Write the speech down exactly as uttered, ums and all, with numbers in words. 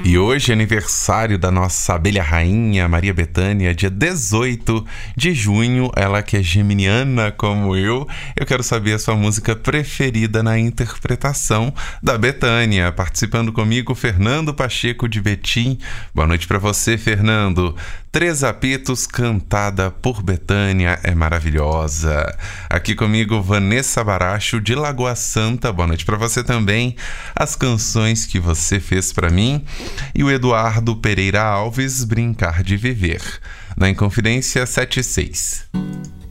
E hoje é aniversário da nossa abelha rainha, Maria Bethânia, dia dezoito de junho. Ela que é geminiana como eu. Eu quero saber a sua música preferida na interpretação da Bethânia. Participando comigo, Fernando Pacheco de Betim. Boa noite para você, Fernando. Três Apitos, cantada por Bethânia, é maravilhosa. Aqui comigo, Vanessa Baracho, de Lagoa Santa. Boa noite para você também. As canções que você fez para mim. E o Eduardo Pereira Alves, Brincar de Viver. Na Inconfidência setenta e seis.